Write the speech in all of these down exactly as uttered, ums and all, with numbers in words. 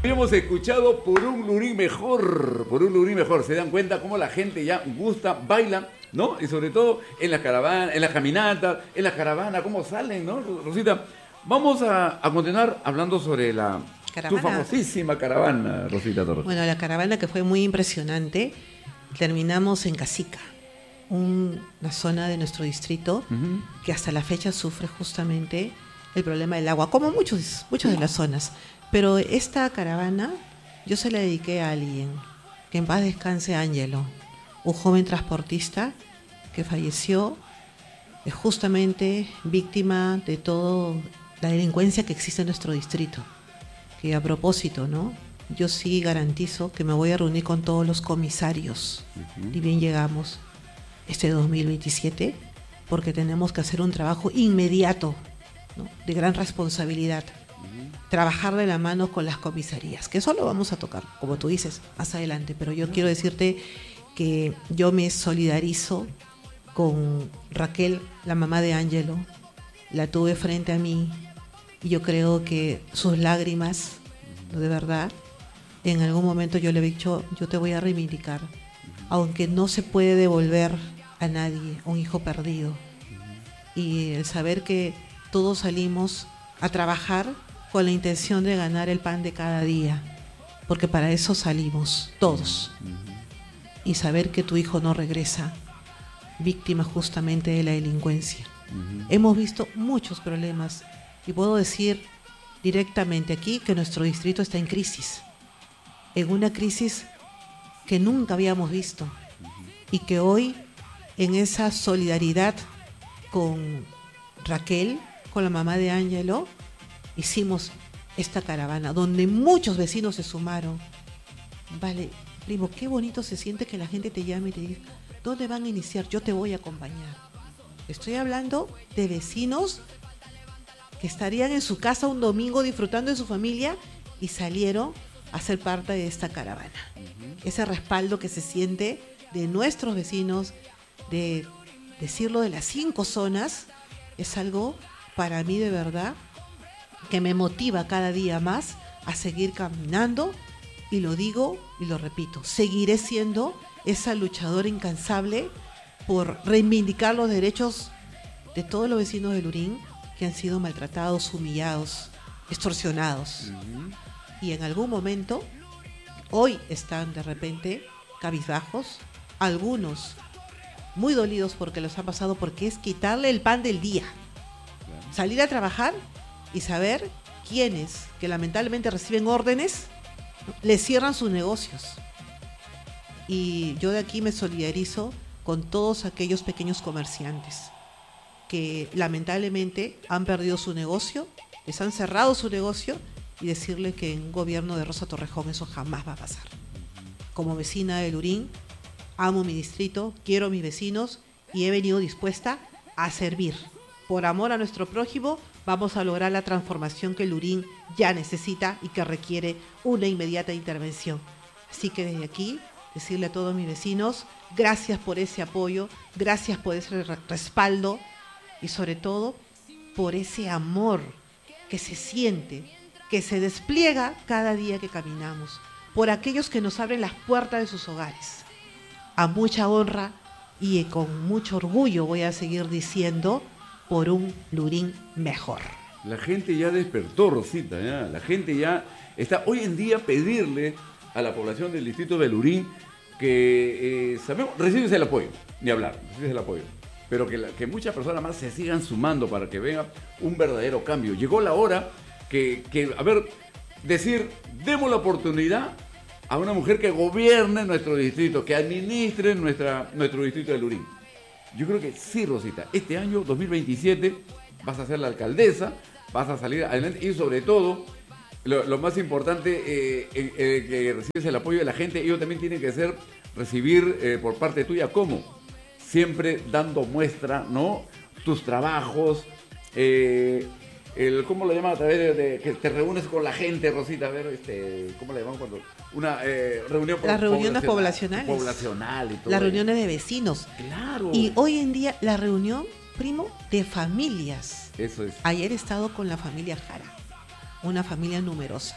Hemos escuchado Por un Lurín Mejor, Por un Lurín Mejor. Se dan cuenta cómo la gente ya gusta, baila, ¿no? Y sobre todo en las caravanas, en las caminatas, en las caravanas, cómo salen, ¿no, Rosita? Vamos a, a continuar hablando sobre la tu famosísima caravana, Rosita Torres. Bueno, la caravana que fue muy impresionante. Terminamos en Casica, un, una zona de nuestro distrito uh-huh. que hasta la fecha sufre justamente el problema del agua, como muchos, muchas de las zonas. Pero esta caravana yo se la dediqué a alguien, que en paz descanse, Ángelo, un joven transportista que falleció justamente víctima de toda la delincuencia que existe en nuestro distrito. Que a propósito, ¿no? Yo sí garantizo que me voy a reunir con todos los comisarios, uh-huh. y bien llegamos este dos mil veintisiete, porque tenemos que hacer un trabajo inmediato, ¿no? De gran responsabilidad. Trabajar de la mano con las comisarías, que eso lo vamos a tocar, como tú dices, más adelante, pero yo quiero decirte que yo me solidarizo con Raquel, la mamá de Ángelo, la tuve frente a mí y yo creo que sus lágrimas, de verdad, en algún momento yo le he dicho, yo te voy a reivindicar, aunque no se puede devolver a nadie un hijo perdido, y el saber que todos salimos a trabajar con la intención de ganar el pan de cada día, porque para eso salimos todos. Uh-huh. Y saber que tu hijo no regresa, víctima justamente de la delincuencia. Uh-huh. Hemos visto muchos problemas y puedo decir directamente aquí que nuestro distrito está en crisis, en una crisis que nunca habíamos visto, uh-huh. y que hoy, en esa solidaridad con Raquel, con la mamá de Ángelo, hicimos esta caravana donde muchos vecinos se sumaron. Vale, primo, qué bonito se siente que la gente te llame y te diga, ¿dónde van a iniciar? Yo te voy a acompañar. Estoy hablando de vecinos que estarían en su casa un domingo disfrutando de su familia y salieron a ser parte de esta caravana. Uh-huh. Ese respaldo que se siente de nuestros vecinos, de decirlo de las cinco zonas, es algo para mí de verdad que me motiva cada día más a seguir caminando, y lo digo y lo repito, seguiré siendo esa luchadora incansable por reivindicar los derechos de todos los vecinos de Lurín que han sido maltratados, humillados, extorsionados. Uh-huh. Y en algún momento, hoy están de repente cabizbajos, algunos muy dolidos porque los han pasado, porque es quitarle el pan del día. Claro. Salir a trabajar y saber quiénes que lamentablemente reciben órdenes les cierran sus negocios. Y yo de aquí me solidarizo con todos aquellos pequeños comerciantes que lamentablemente han perdido su negocio, les han cerrado su negocio, y decirle que en gobierno de Rosa Torrejón eso jamás va a pasar. Como vecina de Lurín, amo mi distrito, quiero a mis vecinos y he venido dispuesta a servir. Por amor a nuestro prójimo, vamos a lograr la transformación que Lurín ya necesita y que requiere una inmediata intervención. Así que desde aquí, decirle a todos mis vecinos, gracias por ese apoyo, gracias por ese respaldo y sobre todo por ese amor que se siente, que se despliega cada día que caminamos, por aquellos que nos abren las puertas de sus hogares. A mucha honra y con mucho orgullo voy a seguir diciendo, por un Lurín mejor. La gente ya despertó, Rosita, ya. La gente ya está hoy en día pedirle a la población del distrito de Lurín que, eh, sabemos, recibes el apoyo, ni hablar, recibes el apoyo, pero que, la, que muchas personas más se sigan sumando para que venga un verdadero cambio. Llegó la hora que, que a ver, decir, demos la oportunidad a una mujer que gobierne nuestro distrito, que administre nuestra, nuestro distrito de Lurín. Yo creo que sí, Rosita, este año dos mil veintisiete vas a ser la alcaldesa, vas a salir adelante y sobre todo, lo, lo más importante, eh, eh, eh, que recibes el apoyo de la gente. Ellos también tienen que ser, recibir eh, por parte tuya, ¿cómo? Siempre dando muestra, ¿no? Tus trabajos, eh, el, ¿cómo lo llaman a través de, de que te reúnes con la gente, Rosita? A ver, este, ¿cómo le llaman cuando? Una eh, reunión Las reuniones poblacionales. Poblacional y todo. Las reuniones de vecinos. Claro. Y hoy en día la reunión, primo, de familias. Eso es. Ayer he estado con la familia Jara, una familia numerosa.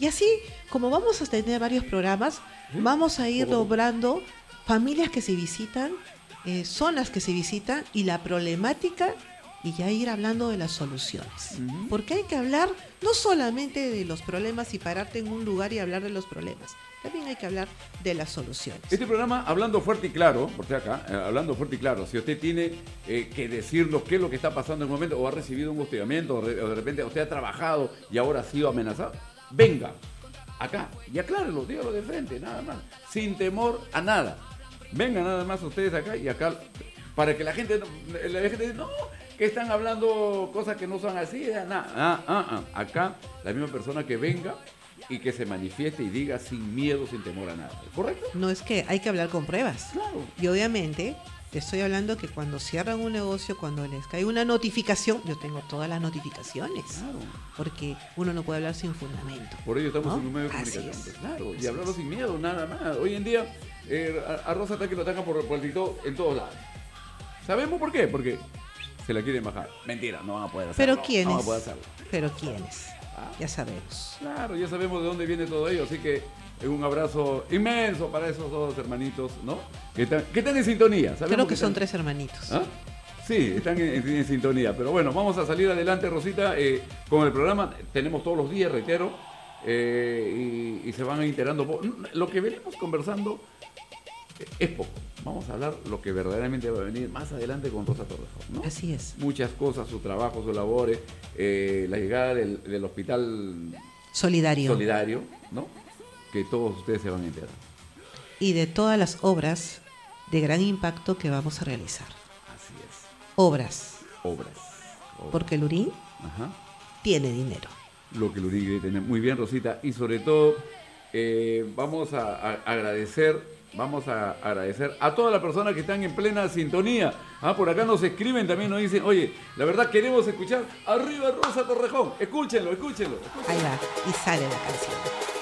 Y así, como vamos a tener varios programas, vamos a ir dobrando familias que se visitan, eh, zonas que se visitan y la problemática, y ya ir hablando de las soluciones. Uh-huh. Porque hay que hablar no solamente de los problemas y pararte en un lugar y hablar de los problemas, también hay que hablar de las soluciones. Este programa, Hablando Fuerte y Claro, porque acá, eh, Hablando Fuerte y Claro, si usted tiene eh, que decirnos qué es lo que está pasando en un momento, o ha recibido un hostigamiento, o, re, o de repente usted ha trabajado y ahora ha sido amenazado, venga acá y aclárelo, dígalo de frente, nada más, sin temor a nada. Vengan nada más ustedes acá y acá, para que la gente, la gente dice, no, que están hablando cosas que no son así, nada. Ah, ah, ah. Acá, la misma persona que venga y que se manifieste y diga sin miedo, sin temor a nada. ¿Correcto? No, es que hay que hablar con pruebas. Claro. Y obviamente, te estoy hablando que cuando cierran un negocio, cuando les cae una notificación, yo tengo todas las notificaciones. Claro. Porque uno no puede hablar sin fundamento. Por ello estamos ¿no? en un medio de Así comunicación. es. Claro, Así y hablarlo es. sin miedo, nada más. Hoy en día, eh, a, a Rosa Ataque lo atacan por, por el TikTok en todos lados. ¿Sabemos por qué? Porque se la quieren bajar. Mentira, no van a poder hacerlo. ¿Pero quiénes? No van a poder hacerlo. ¿Pero quiénes? ¿Ah? Ya sabemos. Claro, ya sabemos de dónde viene todo ello, así que un abrazo inmenso para esos dos hermanitos, ¿no? Que están, que están en sintonía. Creo que, que están... son tres hermanitos. ¿Ah? Sí, están en, en, en sintonía. Pero bueno, vamos a salir adelante, Rosita, eh, con el programa. Tenemos todos los días, reitero, eh, y, y se van enterando. Lo que venimos conversando es poco. Vamos a hablar lo que verdaderamente va a venir más adelante con Rosa Torrejón, ¿no? Así es. Muchas cosas, su trabajo, sus labores, eh, la llegada del, del hospital solidario. solidario, ¿no? Que todos ustedes se van a enterar. Y de todas las obras de gran impacto que vamos a realizar. Así es. Obras. Obras. obras. Porque Lurín Ajá. tiene dinero. Lo que Lurín quiere tener. Muy bien, Rosita. Y sobre todo, eh, vamos a, a agradecer... Vamos a agradecer a todas las personas que están en plena sintonía. Ah, por acá nos escriben, también nos dicen, oye, la verdad queremos escuchar Arriba Rosa Torrejón. Escúchenlo, escúchenlo. escúchenlo. Ahí va, y sale la canción.